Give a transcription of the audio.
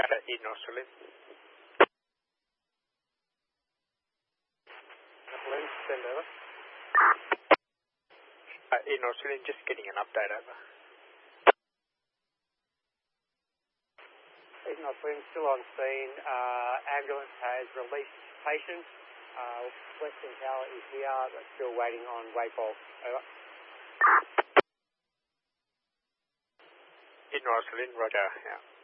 in Australian. Lens, send over. In Australian, just getting an update over. In Australian, still on scene. Ambulance has released patient. Western Tower is here, but still waiting on wakefall. Over. In Australian, roger, yeah.